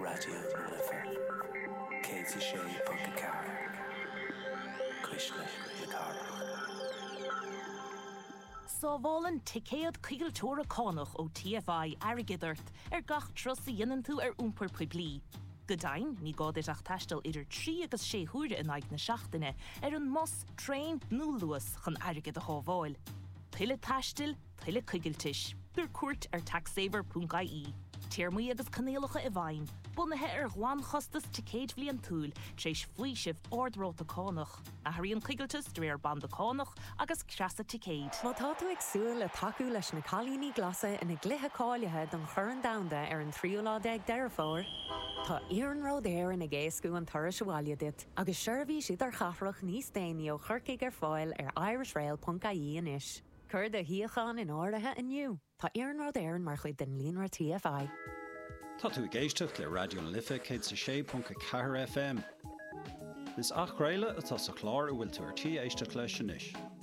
Radio Liver. Katie Shea Punkacar. Cuishla Yacara. Sábhálan ticéad cígal tóra cánach ó TFI airgidart gach trosa dhéanaan tú úmpar puiblí. Godain, ní gáid ach taistil idir 3 agus 6 huaire in aig na seachtaine an mos, train, nó luas chun airgid a chábháil. Tuile taistil, tuile cígaltis. Dur cuairt taxsaver.ie. Tíormaí agus canéalacha i bhain, bunathe gháin chostas ticéad bhliain túil, tréis faoisibh ordróta cánach. A thaíonn cígaltas dréir banda cánach agus creasa ticéad. Má tá tú ag súil le taú leis na cailíní glasa ina gluthe cáilethe don churann damda an 13 deir fór, tá Iarn Rodéir ina ggéascú an turas bháile dit, agus seirbhí siad ar chathrach níos déine ó churcaigh ar fáil ar irishrail.ie inis. Cur de hiachan in áirithe inniu. Tá Iarn Rodéir mar chuid den líonra TFI. Tá tú ag éisteach le Radio Lifa cé sa sé.4 FM. Is ach réile atá sa chlár a bhfuil tú ar tí éisteach leis sin isis.